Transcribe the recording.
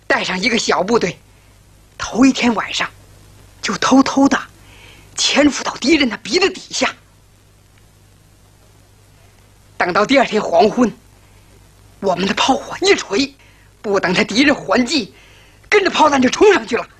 带上一个小部队，头一天晚上就偷偷的潜伏到敌人的鼻子底下，等到第二天黄昏，我们的炮火一锤，不等他敌人还击，跟着炮弹就冲上去了。